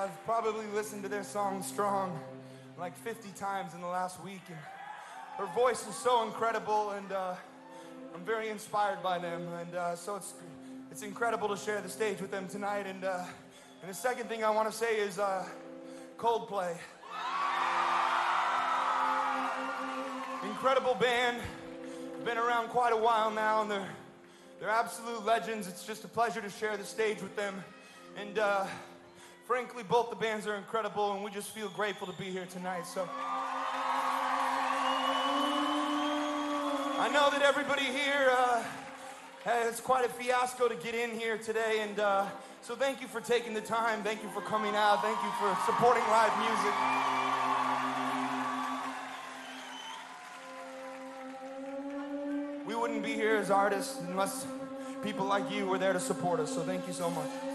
I've probably listened to their song Strong like 50 times in the last week, and her voice is so incredible, and I'm very inspired by them, and so it's incredible to share the stage with them tonight. And the second thing I want to say is Coldplay. Incredible band, been around quite a while now, and they're absolute legends. It's just a pleasure to share the stage with them, and frankly, both the bands are incredible, and we just feel grateful to be here tonight. So I know that everybody here it's quite a fiasco to get in here today, and so thank you for taking the time, thank you for coming out, thank you for supporting live music. We wouldn't be here as artists unless people like you were there to support us, so thank you so much.